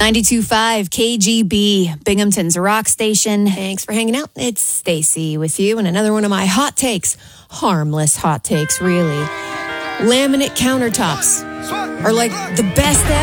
92.5 KGB, Binghamton's rock station. Thanks for hanging out. It's Stacy with you, and another one of my hot takes. Harmless hot takes, really. Laminate countertops are like the best